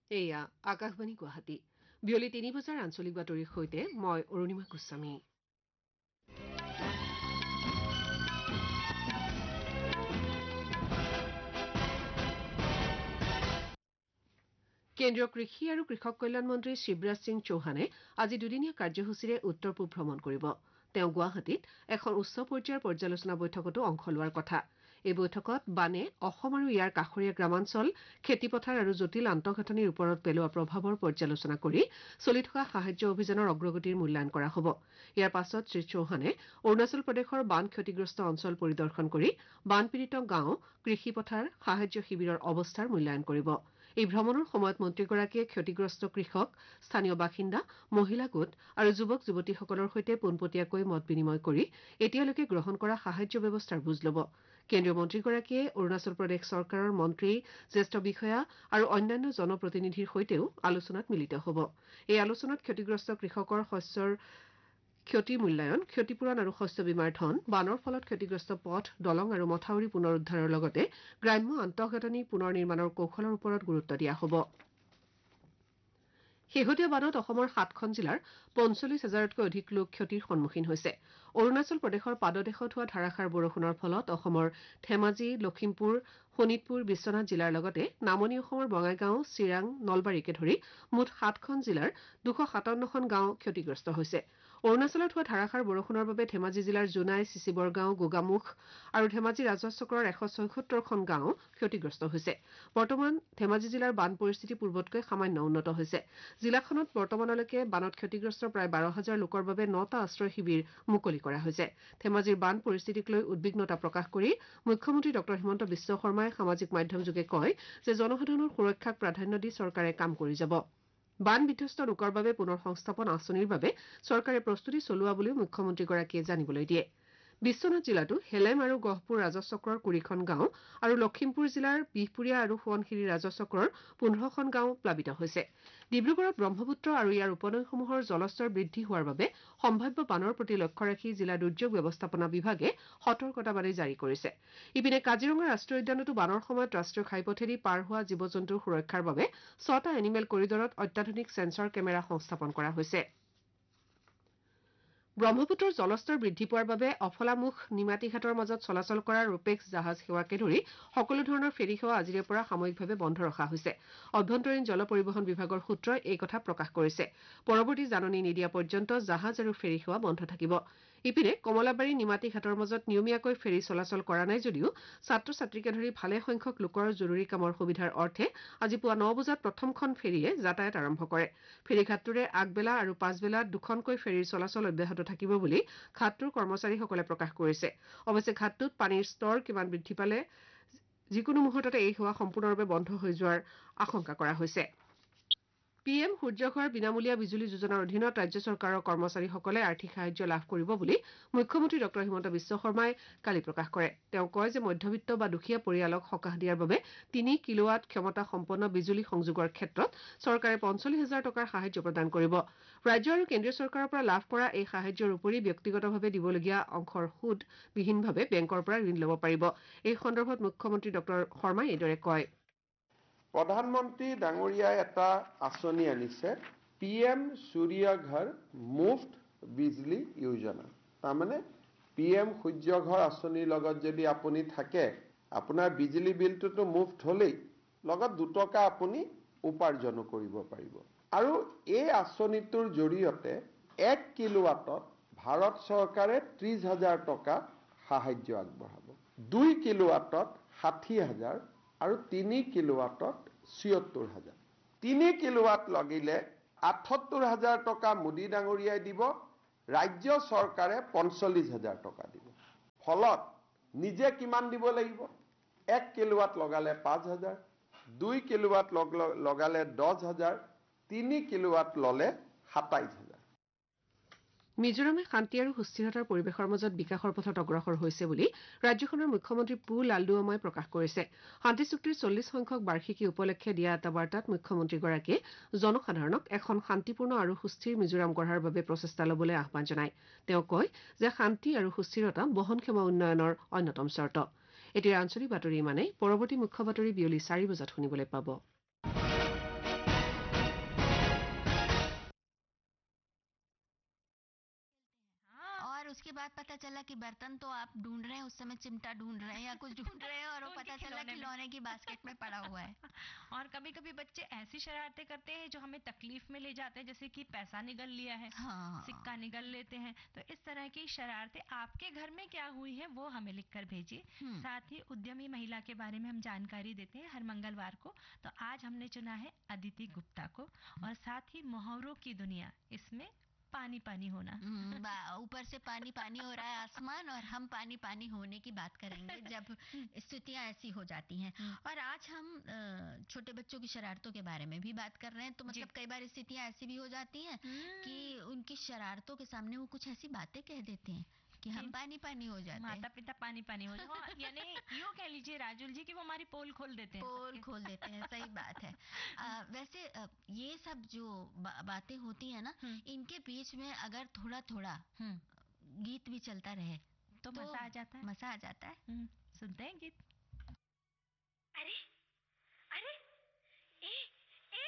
এয়া আকাশবাণী গুৱাহাটী বিয়লি ৩ বজাৰ আঞ্চলিক বাতৰিৰ সৈতে মই অৰুণিমা গোস্বামী। কেন্দ্ৰীয় কৃষি আৰু কৃষক কল্যাণ মন্ত্ৰী শিৱৰাজ সিং চৌহানে আজি দুদিনীয়া কাৰ্যসূচীৰে উত্তৰ পূব ভ্ৰমণ কৰিব। তেওঁ গুৱাহাটীত এখন উচ্চ পৰ্যায়ৰ পৰ্যালোচনা বৈঠকতো অংশ লোৱাৰ কথা। এই বৈঠকত বানে অসম আৰু ইয়াৰ কাষৰীয়া গ্ৰামাঞ্চল খেতিপথাৰ আৰু জটিল আন্তঃগাঁথনিৰ ওপৰত পেলোৱা প্ৰভাৱৰ পৰ্যালোচনা কৰি চলি থকা সাহায্য অভিযানৰ অগ্ৰগতিৰ মূল্যায়ন কৰা হ'ব। ইয়াৰ পাছত শ্ৰীচৌহানে অৰুণাচল প্ৰদেশৰ বান ক্ষতিগ্ৰস্ত অঞ্চল পৰিদৰ্শন কৰি বানপীড়িত গাঁও কৃষিপথাৰ সাহায্য শিবিৰৰ অৱস্থাৰ মূল্যায়ন কৰিব। এই ভ্ৰমণৰ সময়ত মন্ত্ৰীগৰাকীয়ে ক্ষতিগ্ৰস্ত কৃষক স্থানীয় বাসিন্দা মহিলা গোট আৰু যুৱক যুৱতীসকলৰ সৈতে পোনপটীয়াকৈ মত বিনিময় কৰি এতিয়ালৈকে গ্ৰহণ কৰা সাহায্য ব্যৱস্থাৰ বুজ ল'ব। কেন্দ্ৰীয় মন্ত্ৰীগৰাকীয়ে অৰুণাচল প্ৰদেশ চৰকাৰৰ মন্ত্ৰী জ্যেষ্ঠ বিষয়া আৰু অন্যান্য জনপ্ৰতিনিধিৰ সৈতেও আলোচনাত মিলিত হ'ব। এই আলোচনাত ক্ষতিগ্ৰস্ত কৃষকৰ শস্যৰ ক্ষতি মূল্যায়ন ক্ষতিপূৰণ আৰু শস্য বীমাৰ ধন বানৰ ফলত ক্ষতিগ্ৰস্ত পথ দলং আৰু মথাউৰি পুনৰুদ্ধাৰৰ লগতে গ্ৰাম্য আন্তঃগাঁথনি পুনৰ নিৰ্মাণৰ কৌশলৰ ওপৰত গুৰুত্ব দিয়া হ'ব। শেহতীয়া বানত অসমৰ 7খন জিলাৰ ৪৫,০০০তকৈ অধিক লোক ক্ষতিৰ সন্মুখীন হৈছে। অৰুণাচল প্ৰদেশৰ পাদদেশত হোৱা ধাৰাসাৰ বৰষুণৰ ফলত অসমৰ ধেমাজি লখিমপুৰ শোণিতপুৰ বিশ্বনাথ জিলাৰ লগতে নামনি অসমৰ বঙাইগাঁও চিৰাং নলবাৰীকে ধৰি মুঠ 7খন জিলাৰ 257খন গাঁও ক্ষতিগ্ৰস্ত হৈছে। অৰুণাচলত হোৱা ধাৰাসাৰ বৰষুণৰ বাবে ধেমাজি জিলাৰ জোনাই চিচিবৰগাঁও গোগামুখ আৰু ধেমাজি ৰাজহ চক্ৰৰ 176খন গাঁও ক্ষতিগ্ৰস্ত হৈছে। বৰ্তমান ধেমাজি জিলাৰ বান পৰিস্থিতি পূৰ্বতকৈ সামান্য উন্নত হৈছে। জিলাখনত বৰ্তমানলৈকে বানত ক্ষতিগ্ৰস্ত প্ৰায় 12,000 লোকৰ বাবে 9টা আশ্ৰয় শিবিৰ মুকলি কৰা হৈছে। ধেমাজিৰ বান পৰিস্থিতিক লৈ উদ্বিগ্নতা প্ৰকাশ কৰি মুখ্যমন্ত্ৰী ডঃ হিমন্ত বিশ্ব শৰ্মাই সামাজিক মাধ্যমযোগে কয় যে জনসাধাৰণৰ সুৰক্ষাক প্ৰাধান্য দি চৰকাৰে কাম কৰি যাব। বান বিধ্বস্ত লোকৰ বাবে পুনৰ সংস্থাপন আঁচনিৰ বাবে চৰকাৰে প্ৰস্তুতি চলোৱা বুলিও মুখ্যমন্ত্ৰীগৰাকীয়ে জানিবলৈ দিয়ে। বিশ্বনাথ জিলাতো হেলেম আৰু গহপুৰ ৰাজহ চক্ৰৰ 20খন গাঁও আৰু লখিমপুৰ জিলাৰ বিহপুৰীয়া আৰু সোৱণশিৰি ৰাজহ চক্ৰৰ 15খন গাঁও প্লাবিত হৈছে। ডিব্ৰুগড়ত ব্ৰহ্মপুত্ৰ আৰু ইয়াৰ উপনৈসমূহৰ জলস্তৰ বৃদ্ধি হোৱাৰ বাবে সম্ভাৱ্য বানৰ প্ৰতি লক্ষ্য ৰাখি জিলা দুৰ্যোগ ব্যৱস্থাপনা বিভাগে সতৰ্কতাবাণী জাৰি কৰিছে। ইপিনে কাজিৰঙা ৰাষ্ট্ৰীয় উদ্যানতো বানৰ সময়ত ৰাষ্ট্ৰীয় ঘাইপথেদি পাৰ হোৱা জীৱ জন্তুৰ সুৰক্ষাৰ বাবে 6টা এনিমেল কৰিডৰত অত্যাধুনিক ছেন্সৰ কেমেৰা সংস্থাপন কৰা হৈছে। ব্ৰহ্মপুত্ৰৰ জলস্তৰ বৃদ্ধি পোৱাৰ বাবে অফলামুখ নিমাতীঘাটৰ মাজত চলাচল কৰা ৰোপেক্স জাহাজ সেৱাকে ধৰি সকলো ধৰণৰ ফেৰী সেৱা আজিৰে পৰা সাময়িকভাৱে বন্ধ ৰখা হৈছে। অভ্যন্তৰীণ জল পৰিবহণ বিভাগৰ সূত্ৰই এই কথা প্ৰকাশ কৰিছে। পৰৱৰ্তী জাননী নিদিয়া পৰ্যন্ত জাহাজ আৰু ফেৰী সেৱা বন্ধ থাকিব। ইপিনে কমলাবাৰী নিমাতী ঘাটৰ মাজত নিয়মীয়াকৈ ফেৰী চলাচল কৰা নাই যদিও ছাত্ৰ ছাত্ৰীকে ধৰি ভালে সংখ্যক লোকৰ জৰুৰী কামৰ সুবিধাৰ অৰ্থে আজি পুৱা 9 বজাত প্ৰথমখন ফেৰীয়ে যাতায়াত আৰম্ভ কৰে। ফেৰীঘাটটোৰে আগবেলা আৰু পাছবেলা দুখনকৈ ফেৰীৰ চলাচল অব্যাহত থাকিব বুলি ঘাটটোৰ কৰ্মচাৰীসকলে প্ৰকাশ কৰিছে। অৱশ্যে ঘাটটোত পানীৰ স্তৰ কিমান বৃদ্ধি পালে যিকোনো মুহূৰ্ততে এই সেৱা সম্পূৰ্ণৰূপে বন্ধ হৈ যোৱাৰ আশংকা কৰা হৈছে। PM সূৰ্য ঘৰ বিনামূলীয়া বিজুলী যোজনাৰ অধীনত ৰাজ্য চৰকাৰৰ কৰ্মচাৰীসকলে আৰ্থিক সাহায্য লাভ কৰিব বুলি মুখ্যমন্ত্ৰী ডঃ হিমন্ত বিশ্ব শৰ্মাই কালি প্ৰকাশ কৰে। তেওঁ কয় যে মধ্যবিত্ত বা দুখীয়া পৰিয়ালক সকাহ দিয়াৰ বাবে 3 কিলোৱাট ক্ষমতা সম্পন্ন বিজুলী সংযোগৰ ক্ষেত্ৰত চৰকাৰে 45,000 টকাৰ সাহায্য প্ৰদান কৰিব। ৰাজ্য আৰু কেন্দ্ৰীয় চৰকাৰৰ পৰা লাভ কৰা এই সাহায্যৰ উপৰি ব্যক্তিগতভাৱে দিবলগীয়া অংশৰ সুদ বিহীনভাৱে বেংকৰ পৰা ঋণ ল'ব পাৰিব। এই সন্দৰ্ভত মুখ্যমন্ত্ৰী ডঃ শৰ্মাই এইদৰে কয়। প্ৰধানমন্ত্ৰী ডাঙৰীয়াই এটা আঁচনি আনিছে PM সূৰ্য ঘৰ মুফ্ত বিজলী যোজনা। তাৰমানে PM সূৰ্য ঘৰ আঁচনিৰ লগত যদি আপুনি থাকে আপোনাৰ বিজলী বিলটোতো মুফ্ত হ'লেই লগত 2 টকা আপুনি উপাৰ্জনো কৰিব পাৰিব। আৰু এই আঁচনিটোৰ জৰিয়তে 1 কিলোৱাটত ভাৰত চৰকাৰে 30,000 টকা সাহায্য আগবঢ়াব। 2 কিলোৱাটত 60,000 আৰু 3 কিলোৱাটত 76,000। 3 কিলোৱাট লাগিলে 78,000 টকা মোদী ডাঙৰীয়াই দিব, ৰাজ্য চৰকাৰে 45,000 টকা দিব। ফলত নিজে কিমান দিব লাগিব? 1 কিলোৱাট লগালে 5,000, 2 কিলোৱাট লগালে 10,000, 3 কিলোৱাট ল'লে 27,000। মিজোৰামে শান্তি আৰু সুস্থিৰতাৰ পৰিৱেশৰ মাজত বিকাশৰ পথত অগ্ৰসৰ হৈছে বুলি ৰাজ্যখনৰ মুখ্যমন্ত্ৰী পু লালডুৱামাই প্ৰকাশ কৰিছে। শান্তি চুক্তিৰ 40 সংখ্যক বাৰ্ষিকী উপলক্ষে দিয়া এটা বাৰ্তাত মুখ্যমন্ত্ৰীগৰাকীয়ে জনসাধাৰণক এখন শান্তিপূৰ্ণ আৰু সুস্থিৰ মিজোৰাম গঢ়াৰ বাবে প্ৰচেষ্টা ল'বলৈ আহ্বান জনায়। তেওঁ কয় যে শান্তি আৰু সুস্থিৰতা বহনক্ষম উন্নয়নৰ অন্যতম চৰ্ত। এতিয়া আঞ্চলিক বাতৰি ইমানেই। পৰৱৰ্তী মুখ্য বাতৰি বিয়লি 4 বজাত শুনিবলৈ পাব। पता चला कि बर्तन तो आप ढूंढ रहे हैं, उस समय चिमटा ढूंढ रहे हैं या कुछ ढूंढ रहे हैं, और वो पता चला खिलौने की बास्केट में पड़ा हुआ है। और कभी कभी बच्चे ऐसी शरारतें करते हैं जो हमें तकलीफ में ले जाते हैं, जैसे कि पैसा निगल लिया है, हाँ। सिक्का निगल लेते हैं। तो इस तरह की शरारतें आपके घर में क्या हुई है वो हमें लिखकर भेजिए। साथ ही उद्यमी महिला के बारे में हम जानकारी देते हैं हर मंगलवार को। तो आज हमने चुना है अदिति गुप्ता को, और साथ ही मुहावरों की दुनिया, इसमें पानी पानी होना। ऊपर से पानी पानी हो रहा है आसमान, और हम पानी पानी होने की बात करेंगे जब स्थितियां ऐसी हो जाती हैं। और आज हम छोटे बच्चों की शरारतों के बारे में भी बात कर रहे हैं। तो मतलब कई बार स्थितियां ऐसी भी हो जाती हैं कि उनकी शरारतों के सामने वो कुछ ऐसी बातें कह देते हैं कि हम पानी पानी हो जाते हैं, माता पिता पानी पानी हो जाते, यानी यूँ कह लीजिए राजुल जी कि वो हमारी पोल खोल देते हैं, पोल खोल देते हैं। सही बात है। वैसे ये सब जो बातें होती है ना, इनके बीच में अगर थोड़ा थोड़ा गीत भी चलता रहे तो मजा आ जाता है। मजा आ जाता है। सुनते हैं गीत।